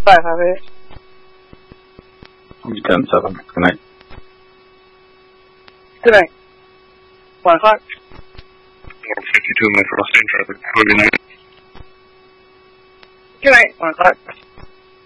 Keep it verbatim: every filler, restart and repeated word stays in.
five five eight. I'll be ten seven. Good night. Good night. One o'clock. one fifty-two, my frosting traffic. Good night. Good night. One o'clock.